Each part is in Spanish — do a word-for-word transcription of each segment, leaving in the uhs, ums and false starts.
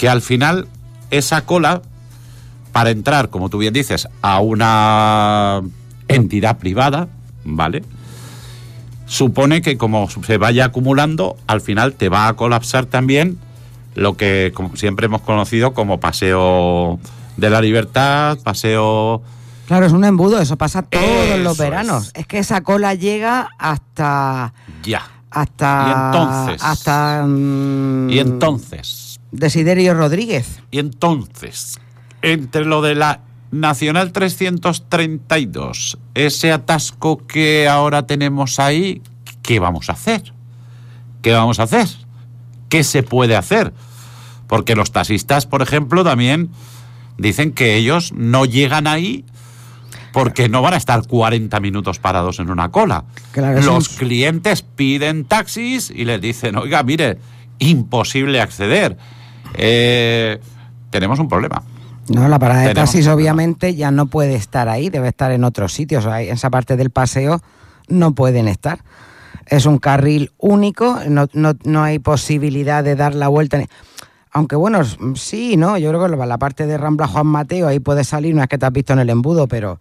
que al final esa cola, para entrar, como tú bien dices, a una entidad privada, ¿vale?, supone que como se vaya acumulando, al final te va a colapsar también lo que como siempre hemos conocido como Paseo de la Libertad, Paseo... Claro, es un embudo, eso pasa todos eso los veranos. Es. Es que esa cola llega hasta... Ya. Hasta... Y entonces... Hasta... Mmm, y entonces... Desiderio Rodríguez. Y entonces, entre lo de la Nacional trescientos treinta y dos, ese atasco que ahora tenemos ahí, ¿qué vamos a hacer? ¿Qué vamos a hacer? ¿Qué se puede hacer? Porque los taxistas, por ejemplo, también dicen que ellos no llegan ahí porque no van a estar cuarenta minutos parados en una cola. Claro, los sí. clientes piden taxis y les dicen, oiga, mire, imposible acceder. Eh, tenemos un problema. No, la parada de Tenemos taxis un obviamente ya no puede estar ahí, debe estar en otros sitios. En esa parte del paseo no pueden estar. Es un carril único, no, no, no hay posibilidad de dar la vuelta. Aunque bueno, sí, ¿no? Yo creo que la parte de Rambla Juan Mateo ahí puede salir, una vez que te has visto en el embudo, pero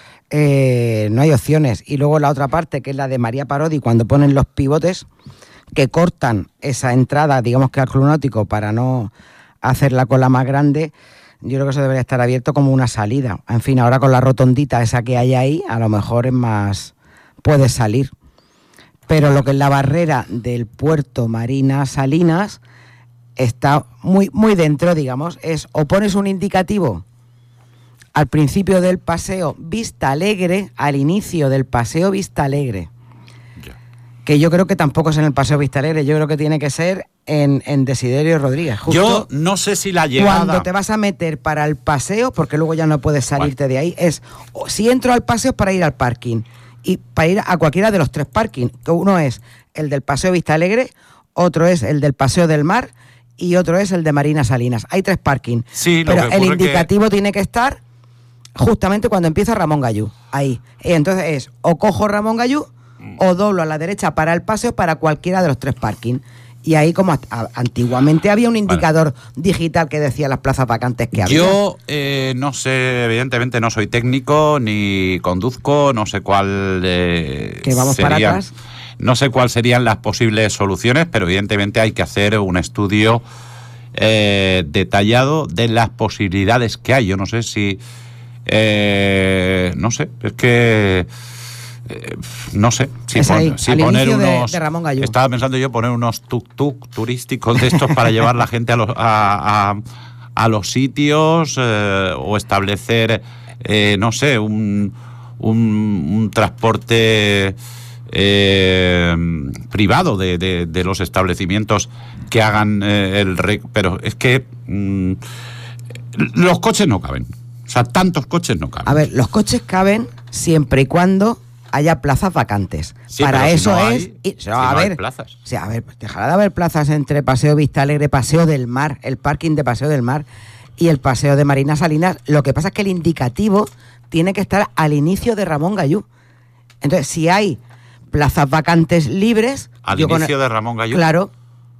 eh, no hay opciones. Y luego la otra parte, que es la de María Parodi, cuando ponen los pivotes que cortan esa entrada, digamos que al Club Náutico, para no hacer la cola más grande, yo creo que eso debería estar abierto como una salida. En fin, ahora con la rotondita esa que hay ahí, a lo mejor es más... puede salir. Pero lo que es la barrera del puerto Marina Salinas está muy, muy dentro, digamos. Es o pones un indicativo al principio del paseo Vista Alegre, al inicio del paseo Vista Alegre, que yo creo que tampoco es en el paseo Vista Alegre, yo creo que tiene que ser en, en Desiderio Rodríguez. Justo yo no sé si la llegada... Cuando te vas a meter para el paseo, porque luego ya no puedes salirte bueno. de ahí, es o, si entro al paseo es para ir al parking, y para ir a cualquiera de los tres parkings, que uno es el del paseo Vista Alegre, otro es el del Paseo del Mar y otro es el de Marina Salinas. Hay tres parkings, sí, pero el indicativo que... tiene que estar justamente cuando empieza Ramón Gallú, ahí. Y entonces es o cojo Ramón Gallú o doblo a la derecha para el paseo para cualquiera de los tres parkings. Y ahí, como a, a, antiguamente había un indicador vale. digital que decía las plazas vacantes que había. Yo eh, no sé, evidentemente no soy técnico ni conduzco, no sé cuál eh, que vamos serían, para atrás. No sé cuáles serían las posibles soluciones, pero evidentemente hay que hacer un estudio eh, detallado de las posibilidades que hay. Yo no sé si... Eh, no sé, es que... Eh, no sé si, es ahí, pon, si poner unos de, de Ramón Gallú. Estaba pensando yo poner unos tuk-tuk turísticos de estos para llevar la gente a los, a, a, a los sitios eh, o establecer eh, no sé un, un, un transporte eh, privado de, de, de los establecimientos que hagan eh, el rec, pero es que mm, los coches no caben, o sea, tantos coches no caben. A ver, los coches caben siempre y cuando haya plazas vacantes. Sí, para eso si no es... Hay, y, si no, a no ver, hay plazas. O sea, a ver, dejará de haber plazas entre Paseo Vista Alegre, Paseo del Mar, el parking de Paseo del Mar y el Paseo de Marina Salinas. Lo que pasa es que el indicativo tiene que estar al inicio de Ramón Gallú. Entonces, si hay plazas vacantes libres... ¿Al yo inicio con, de Ramón Gallú? Claro.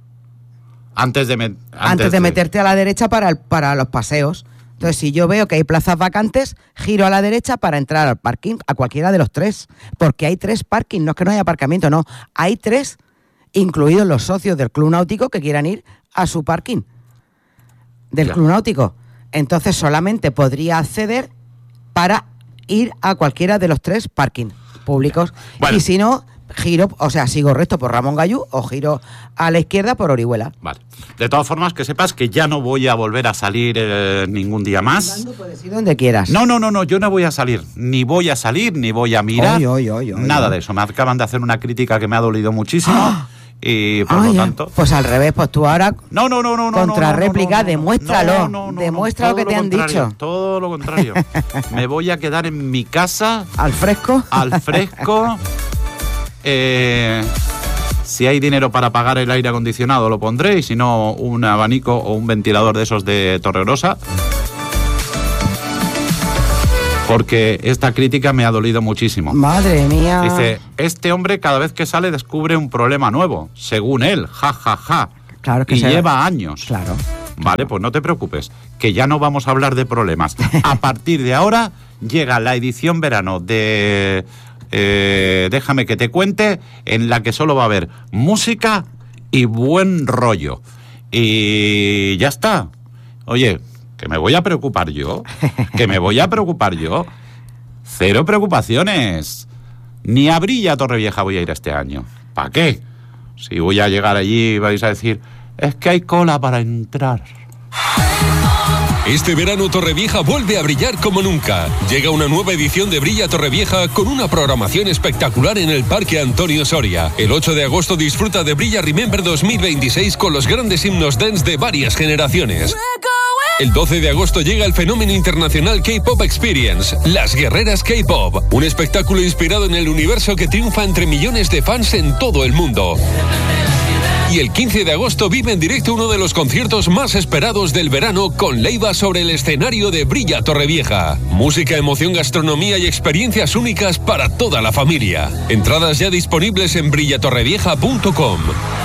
Antes de, me, antes antes de, de meterte a la derecha para, el, para los paseos. Entonces, si yo veo que hay plazas vacantes, giro a la derecha para entrar al parking, a cualquiera de los tres. Porque hay tres parkings, no es que no haya aparcamiento, no. Hay tres, incluidos los socios del Club Náutico que quieran ir a su parking del ya. Club Náutico. Entonces, solamente podría acceder para ir a cualquiera de los tres parkings públicos. Bueno. Y si no, giro, o sea, sigo recto por Ramón Gallú o giro a la izquierda por Orihuela. Vale. De todas formas, que sepas que ya no voy a volver a salir eh, ningún día más. Puedes ir donde quieras. No, no, no, no, yo no voy a salir. Ni voy a salir, ni voy a mirar. Oy, oy, oy, oy, nada oy. de eso. Me acaban de hacer una crítica que me ha dolido muchísimo. ¡Ah! Y por Ay, lo tanto... Pues al revés, pues tú ahora... No, no, no, no. Contrarréplica, no, no, no, demuéstralo. No, no, no, Demuestra no, lo que lo te han dicho. Todo lo contrario. Me voy a quedar en mi casa. ¿Al fresco? Al fresco. eh... Si hay dinero para pagar el aire acondicionado lo pondré, y si no, un abanico o un ventilador de esos de Torregrosa. Porque esta crítica me ha dolido muchísimo. Madre mía. Dice, este hombre cada vez que sale descubre un problema nuevo, según él, ja, ja, ja. Claro que y será. lleva años. Claro. Vale, pues no te preocupes, que ya no vamos a hablar de problemas. A partir de ahora llega la edición verano de eh, Déjame que te cuente, en la que solo va a haber música y buen rollo. Y ya está. Oye, que me voy a preocupar yo, que me voy a preocupar yo. Cero preocupaciones. Ni a Brilla Torrevieja voy a ir este año. ¿Para qué? Si voy a llegar allí y vais a decir, es que hay cola para entrar. Este verano Torrevieja vuelve a brillar como nunca. Llega una nueva edición de Brilla Torrevieja con una programación espectacular en el Parque Antonio Soria. El ocho de agosto disfruta de Brilla Remember dos mil veintiséis con los grandes himnos dance de varias generaciones. El doce de agosto llega el fenómeno internacional K-Pop Experience, Las Guerreras K-Pop, un espectáculo inspirado en el universo que triunfa entre millones de fans en todo el mundo. Y el quince de agosto vive en directo uno de los conciertos más esperados del verano con Leiva sobre el escenario de Brilla Torrevieja. Música, emoción, gastronomía y experiencias únicas para toda la familia. Entradas ya disponibles en brilla torrevieja punto com.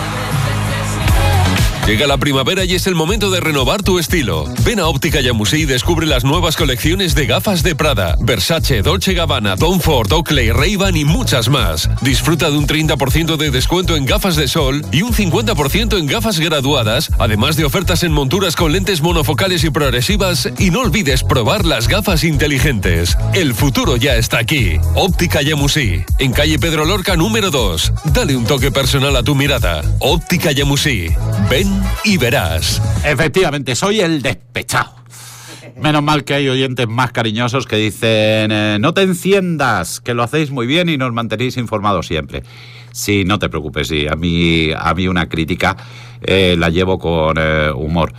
Llega la primavera y es el momento de renovar tu estilo. Ven a Óptica Yamusí y descubre las nuevas colecciones de gafas de Prada, Versace, Dolce Gabbana, Tom Ford, Oakley, Ray-Ban y muchas más. Disfruta de un treinta por ciento de descuento en gafas de sol y un cincuenta por ciento en gafas graduadas, además de ofertas en monturas con lentes monofocales y progresivas, y no olvides probar las gafas inteligentes. El futuro ya está aquí. Óptica Yamusí, en calle Pedro Lorca número dos. Dale un toque personal a tu mirada. Óptica Yamusí. Ven y verás. Efectivamente, soy el despechado. Menos mal que hay oyentes más cariñosos que dicen eh, no te enciendas, que lo hacéis muy bien y nos mantenéis informados siempre. Sí, no te preocupes, sí, a mí, a mí una crítica eh, la llevo con eh, humor.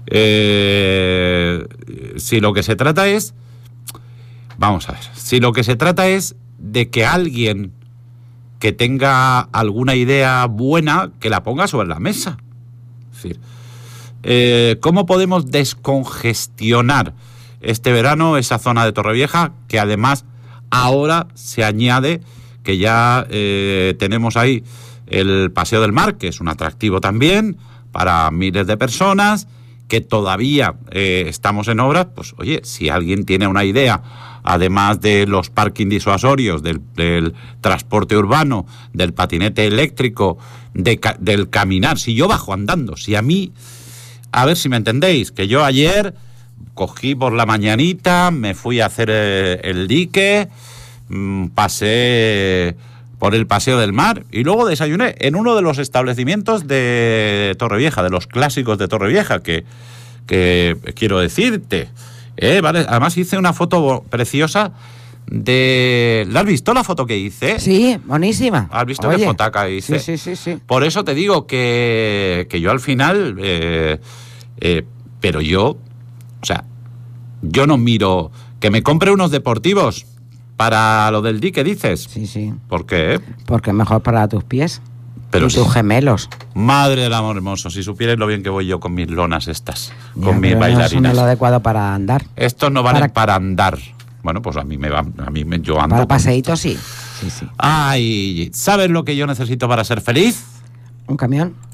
Eh, si lo que se trata es... Vamos a ver, si lo que se trata es de que alguien que tenga alguna idea buena, que la ponga sobre la mesa. Es decir, eh, ¿cómo podemos descongestionar este verano esa zona de Torrevieja, que además ahora se añade que ya eh, tenemos ahí el Paseo del Mar, que es un atractivo también para miles de personas, que todavía eh, estamos en obras? Pues oye, si alguien tiene una idea, además de los parking disuasorios, del, del transporte urbano, del patinete eléctrico, de, del caminar, si yo bajo andando, si a mí, a ver si me entendéis, que yo ayer cogí por la mañanita, me fui a hacer eh, el dique, mmm, pasé por el Paseo del Mar y luego desayuné en uno de los establecimientos de Torrevieja, de los clásicos de Torrevieja, que, que quiero decirte, eh, vale, además hice una foto preciosa de... ¿La has visto la foto que hice? Sí, buenísima. ¿Has visto Oye, qué fotaca hice? Sí, sí, sí, sí. Por eso te digo que, que yo al final, eh, eh, pero yo, o sea, yo no miro, que me compre unos deportivos para lo del dique, dices. Sí, sí. ¿Por qué? Porque es mejor para tus pies. Pero y tus si, gemelos. Madre del amor hermoso, si supierais lo bien que voy yo con mis lonas estas, Ya, con mis bailarinas. Eso no es lo adecuado para andar. Estos no valen para, para andar. Bueno, pues a mí me va, a mí me, yo ando. Para paseítos, sí. Sí, sí. Ay, ¿sabes lo que yo necesito para ser feliz? ¿Un camión?